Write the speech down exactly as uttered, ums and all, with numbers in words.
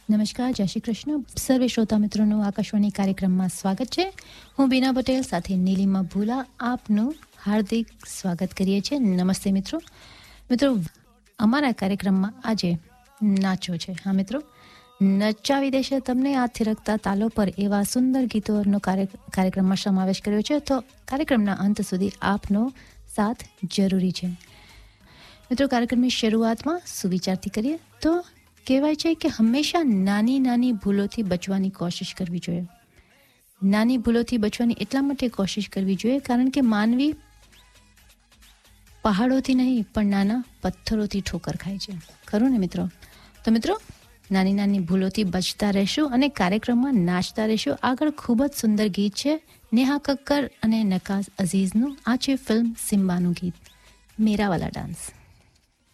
નમસ્કાર, જય શ્રી કૃષ્ણ. સર્વે શ્રોતા મિત્રોનું આકાશવાણી કાર્યક્રમમાં સ્વાગત છે. હું બીના પટેલ સાથે નીલિમા ભૂલા આપનું હાર્દિક સ્વાગત કરીએ છીએ. નમસ્તે મિત્રો. મિત્રો, અમારા કાર્યક્રમમાં આજે નાચો છે. હા મિત્રો, નચાવી દેશે તમને આ થિરકતા તાલો પર એવા સુંદર ગીતોનો કાર્યક્રમમાં સમાવેશ કર્યો છે. તો કાર્યક્રમના અંત સુધી આપનો સાથ જરૂરી છે. મિત્રો, કાર્યક્રમની શરૂઆતમાં સુવિચારથી કરીએ તો કહેવાય છે કે હંમેશા નાની નાની ભૂલોથી બચવાની કોશિશ કરવી જોઈએ. નાની ભૂલોથી બચવાની એટલા માટે કોશિશ કરવી જોઈએ કારણ કે માનવી પહાડોથી નહીં પણ નાના પથ્થરોથી ઠોકર ખાય છે. ખરું ને મિત્રો? તો મિત્રો, નાની નાની ભૂલોથી બચતા રહેશું અને કાર્યક્રમમાં નાચતા રહેશું. આગળ ખૂબ જ સુંદર ગીત છે નેહા કક્કર અને નકાઝ અઝીઝનું. આ છે ફિલ્મ સિમ્બાનું ગીત મેરા વાલા ડાન્સ.